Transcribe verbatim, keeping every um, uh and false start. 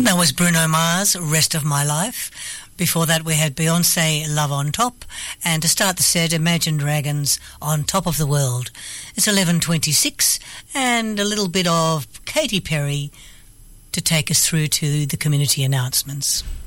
That was Bruno Mars, Rest of My Life. Before that we had Beyonce, Love on Top. And to start the set, Imagine Dragons, On Top of the World. It's eleven twenty-six and a little bit of Katy Perry to take us through to the community announcements.